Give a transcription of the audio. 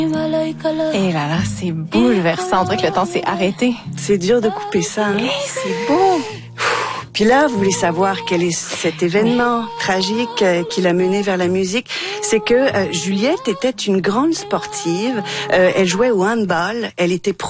Et là là, c'est bouleversant. On dirait que le temps s'est arrêté. C'est dur de couper ça, hein? C'est beau. Puis là, vous voulez savoir quel est cet événement tragique qui l'a mené vers la musique. C'est que Juliette était une grande sportive. Elle jouait au handball. Elle était